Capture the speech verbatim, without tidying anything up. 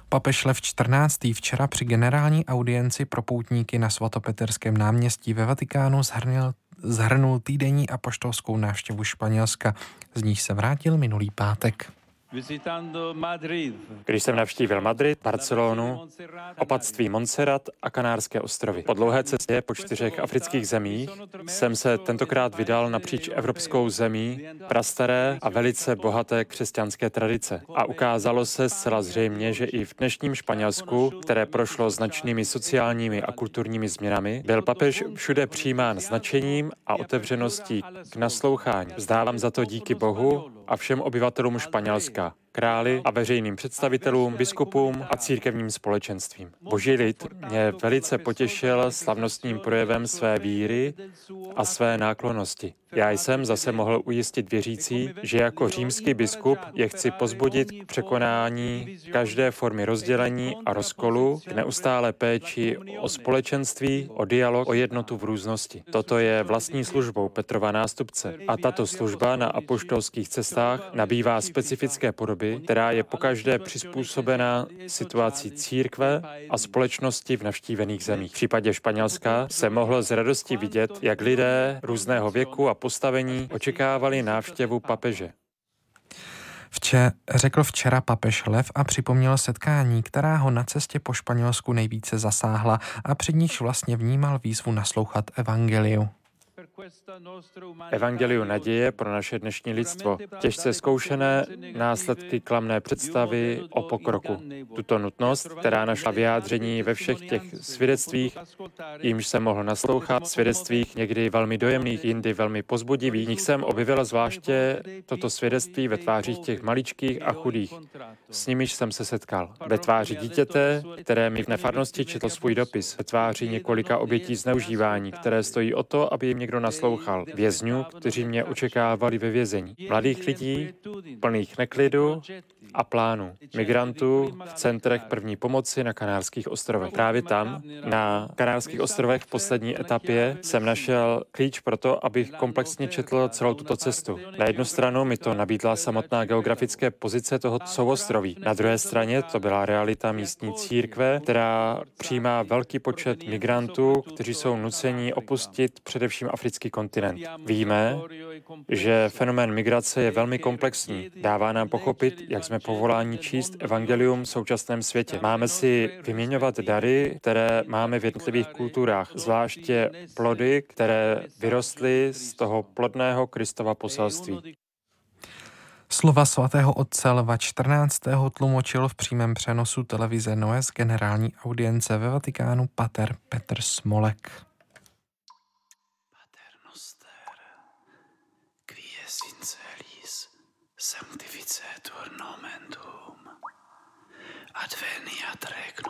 Papež Lev čtrnáctý včera při generální audienci pro poutníky na svatopeterském náměstí ve Vatikánu zhrnul, zhrnul týdenní apoštolskou návštěvu Španělska, z níž se vrátil minulý pátek. Když jsem navštívil Madrid, Barcelonu, opatství Montserrat a Kanárské ostrovy. Po dlouhé cestě po čtyřech afrických zemích jsem se tentokrát vydal napříč evropskou zemí prastaré a velice bohaté křesťanské tradice. A ukázalo se zcela zřejmě, že i v dnešním Španělsku, které prošlo značnými sociálními a kulturními změnami, byl papež všude přijímán s nadšením a otevřeností k naslouchání. Vzdávám za to díky Bohu a všem obyvatelům Španělska, králi a veřejným představitelům, biskupům a církevním společenstvím. Boží lid mě velice potěšil slavnostním projevem své víry a své náklonnosti. Já jsem zase mohl ujistit věřící, že jako římský biskup je chci pozbudit k překonání každé formy rozdělení a rozkolu, k neustálé péči o společenství, o dialog, o jednotu v různosti. Toto je vlastní službou Petrova nástupce a tato služba na apoštolských cestách nabývá specifické podoby, která je pokaždé přizpůsobená situaci církve a společnosti v navštívených zemích. V případě Španělska se mohlo s radostí vidět, jak lidé různého věku a postavení očekávali návštěvu papeže. Vče, řekl včera papež Lev a připomněl setkání, která ho na cestě po Španělsku nejvíce zasáhla a před níž vlastně vnímal výzvu naslouchat evangeliu. Evangeliu naděje pro naše dnešní lidstvo. Těžce zkoušené následky klamné představy o pokroku. Tuto nutnost, která našla vyjádření ve všech těch svědectvích, jimž jsem mohl naslouchat, svědectvích někdy velmi dojemných, jindy velmi pozbudivých. V nich jsem objevil zvláště toto svědectví ve tvářích těch maličkých a chudých. S nimiž jsem se setkal. Ve tváři dítěte, které mi v nefarnosti četl svůj dopis. Ve tváři několika obětí zneužívání, které stojí o to, aby jim někdo naslouchal. Vězňů, kteří mě očekávali ve vězení. Mladých lidí, plných neklidu a plánů. Migrantů v centrech první pomoci na Kanárských ostrovech. Právě tam, na Kanárských ostrovech v poslední etapě, jsem našel klíč pro to, abych komplexně četl celou tuto cestu. Na jednu stranu mi to nabídla samotná geografické pozice toho souostroví. Na druhé straně to byla realita místní církve, která přijímá velký počet migrantů, kteří jsou nuceni opustit především africký kontinent. Víme, že fenomén migrace je velmi komplexní. Dává nám pochopit, jak jsme povoláni číst evangelium v současném světě. Máme si vyměňovat dary, které máme v jednotlivých kulturách, zvláště plody, které vyrostly z toho plodného Kristova poselství. Slova svatého otce Lva čtrnáctého tlumočil v přímém přenosu televize Noé z generální audience ve Vatikánu pater Petr Smolek. Sanctificetur nomen tuum, adveniat regnum